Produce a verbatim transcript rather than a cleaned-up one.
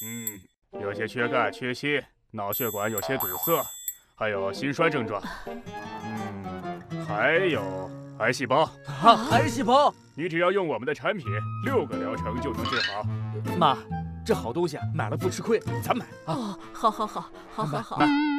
嗯，有些缺钙、缺锌，脑血管有些堵塞，还有心衰症状。嗯，还有癌细胞。 啊，癌细胞！ 你只要用我们的产品，六个疗程就能治好。 妈，这好东西啊，买了不吃亏，咱买啊！ 哦，好好好，好好好。 妈。